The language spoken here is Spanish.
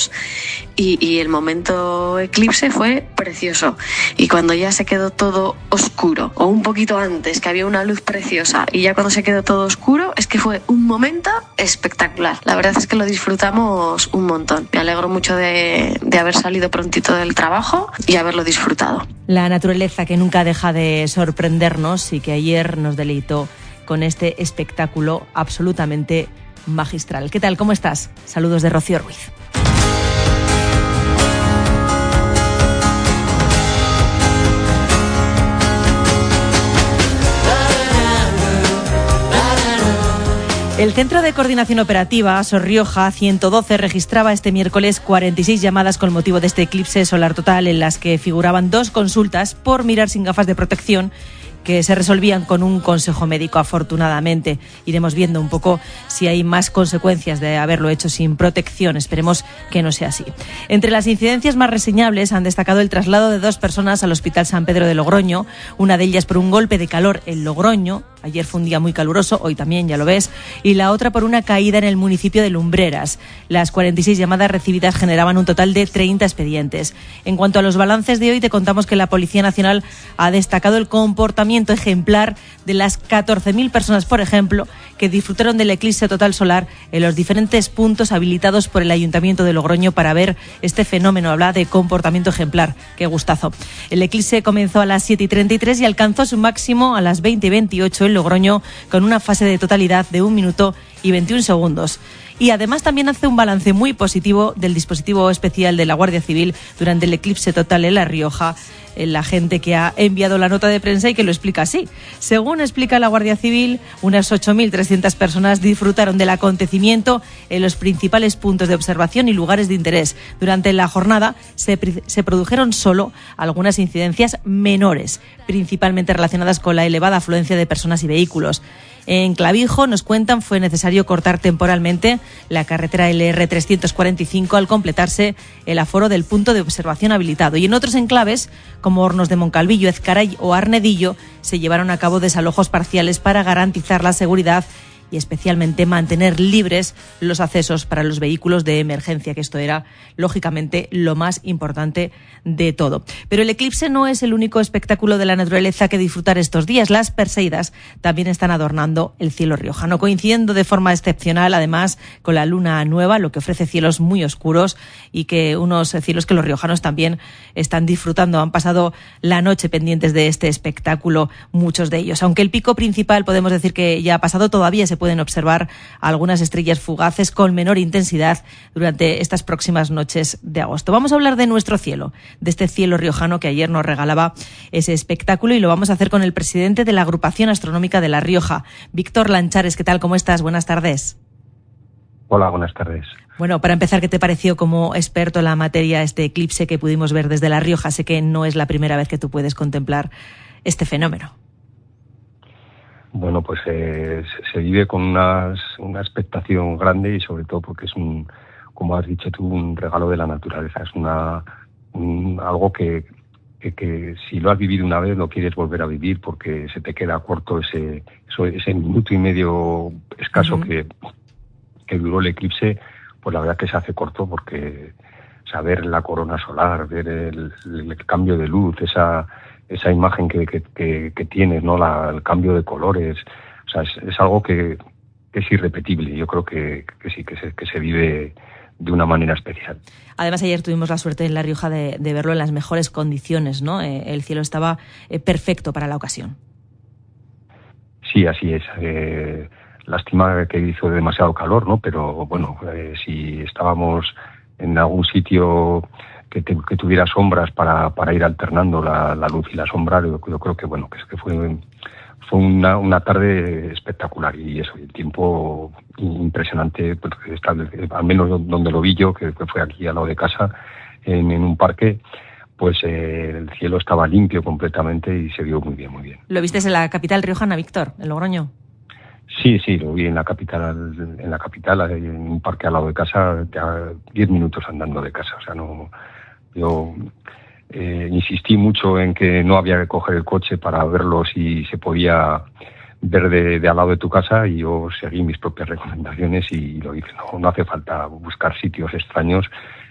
estábamos. Y el momento eclipse fue precioso. Y cuando ya se quedó todo oscuro, o un poquito antes, que había una luz preciosa, y ya cuando se quedó todo oscuro, es que fue un momento espectacular. La verdad es que lo disfrutamos un montón. Me alegro mucho de haber salido prontito del trabajo y haberlo disfrutado. La naturaleza que nunca deja de sorprendernos y que ayer nos deleitó con este espectáculo absolutamente magistral. ¿Qué tal? ¿Cómo estás? Saludos de Rocío Ruiz. El Centro de Coordinación Operativa Sorrioja 112 registraba este miércoles 46 llamadas con motivo de este eclipse solar total, en las que figuraban 2 consultas por mirar sin gafas de protección que se resolvían con un consejo médico, afortunadamente. Iremos viendo un poco si hay más consecuencias de haberlo hecho sin protección. Esperemos que no sea así. Entre las incidencias más reseñables han destacado el traslado de 2 personas al Hospital San Pedro de Logroño, una de ellas por un golpe de calor en Logroño. Ayer fue un día muy caluroso, hoy también, ya lo ves, y la otra por una caída en el municipio de Lumbreras. Las 46 llamadas recibidas generaban un total de 30 expedientes. En cuanto a los balances de hoy, te contamos que la Policía Nacional ha destacado el comportamiento ejemplar de las 14.000 personas, por ejemplo, que disfrutaron del eclipse total solar en los diferentes puntos habilitados por el Ayuntamiento de Logroño para ver este fenómeno. Habla de comportamiento ejemplar. Qué gustazo. El eclipse comenzó a las 7:33 y alcanzó su máximo a las 20:28 en Logroño, con una fase de totalidad de 1 minuto y 21 segundos. Y además también hace un balance muy positivo del dispositivo especial de la Guardia Civil durante el eclipse total en La Rioja, la gente que ha enviado la nota de prensa y que lo explica así. Según explica la Guardia Civil, unas 8.300 personas disfrutaron del acontecimiento en los principales puntos de observación y lugares de interés. Durante la jornada se produjeron solo algunas incidencias menores, principalmente relacionadas con la elevada afluencia de personas y vehículos. En Clavijo, nos cuentan, fue necesario cortar temporalmente la carretera LR 345 al completarse el aforo del punto de observación habilitado. Y en otros enclaves, como Hornos de Moncalvillo, Ezcaray o Arnedillo, se llevaron a cabo desalojos parciales para garantizar la seguridad y especialmente mantener libres los accesos para los vehículos de emergencia, que esto era, lógicamente, lo más importante de todo. Pero el eclipse no es el único espectáculo de la naturaleza que disfrutar estos días. Las Perseidas también están adornando el cielo riojano, coincidiendo de forma excepcional, además, con la luna nueva, lo que ofrece cielos muy oscuros y que unos cielos que los riojanos también están disfrutando. Han pasado la noche pendientes de este espectáculo, muchos de ellos. Aunque el pico principal podemos decir que ya ha pasado, todavía se pueden observar algunas estrellas fugaces con menor intensidad durante estas próximas noches de agosto. Vamos a hablar de nuestro cielo, de este cielo riojano que ayer nos regalaba ese espectáculo, y lo vamos a hacer con el presidente de la Agrupación Astronómica de La Rioja, Víctor Lanchares. ¿Qué tal? ¿Cómo estás? Buenas tardes. Hola, buenas tardes. Bueno, para empezar, ¿qué te pareció como experto en la materia este eclipse que pudimos ver desde La Rioja? Sé que no es la primera vez que tú puedes contemplar este fenómeno. Bueno, pues se vive con una expectación grande, y sobre todo porque es como has dicho tú, un regalo de la naturaleza. Es algo que si lo has vivido una vez lo quieres volver a vivir, porque se te queda corto ese minuto y medio escaso que duró el eclipse. Pues la verdad que se hace corto, porque saber la corona solar, ver el cambio de luz, esa imagen que tienes, ¿no? El cambio de colores, o sea, es algo que es irrepetible. Yo creo que sí, que se vive de una manera especial. Además, ayer tuvimos la suerte en La Rioja de verlo en las mejores condiciones, ¿no? El cielo estaba perfecto para la ocasión. Sí, así es. Lástima que hizo demasiado calor, ¿no? Pero bueno, si estábamos en algún sitio que tuviera sombras para ir alternando la luz y la sombra, yo creo que bueno, que fue una tarde espectacular, y eso, el tiempo impresionante, pues, al menos donde lo vi yo, que fue aquí al lado de casa, en un parque. Pues el cielo estaba limpio completamente y se vio muy bien, muy bien. ¿Lo viste en la capital riojana, Víctor, en Logroño? Sí, lo vi en la capital, en un parque al lado de casa, 10 minutos andando de casa. O sea, no, yo insistí mucho en que no había que coger el coche para verlo si se podía ver de al lado de tu casa, y yo seguí mis propias recomendaciones y lo hice. No hace falta buscar sitios extraños.